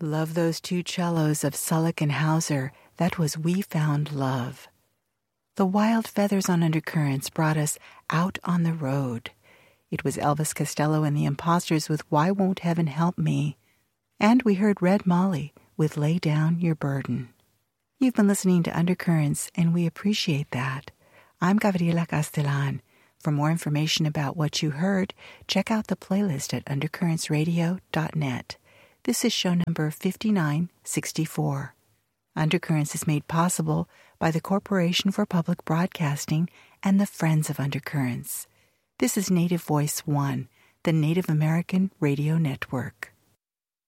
Love those two cellos of Sullick and Hauser. That was We Found Love. The Wild Feathers on Undercurrents brought us Out on the Road. It was Elvis Costello and the Imposters with Why Won't Heaven Help Me? And we heard Red Molly with Lay Down Your Burden. You've been listening to Undercurrents, and we appreciate that. I'm Gabriela Castellan. For more information about what you heard, check out the playlist at undercurrentsradio.net. This is show number 5964. Undercurrents is made possible by the Corporation for Public Broadcasting and the Friends of Undercurrents. This is Native Voice One, the Native American Radio Network.